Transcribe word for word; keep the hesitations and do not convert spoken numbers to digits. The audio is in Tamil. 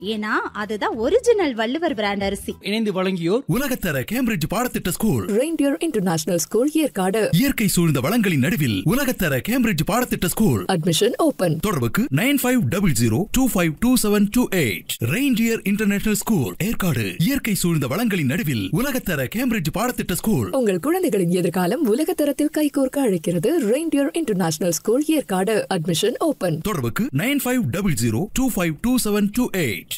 ஏன்னா அதுதான் ஒரிஜினல் வள்ளுவர் பிராண்ட் அரிசி. இணைந்து வழங்கியோர் உலகத்தர கேம்பிரிட்ஜ் பாடத்திட்ட school reindeer international school Yercaud. இயற்கை சூழ்ந்த வளங்களின் நடுவில் உலகத்தர கேம்பிரிட்ஜ் பாடத்திட்ட ஸ்கூல். Admission open. தொடர்புக்கு nine five double zero two five two seven two eight. Reindeer international school Yercaud. இயற்கை சூழ்ந்த வளங்களின் நடுவில் உலகத்தர கேம்பிரிட்ஜ் பாடத்திட்ட ஸ்கூல். உங்கள் குழந்தைகளின் எதிர்காலம் உலகத்தரத்தில் கைகோர்க்க அழைக்கிறது. Reindeer international school Yercaud. Admission open. தொடர்புக்கு nine five double zero two five two seven two eight.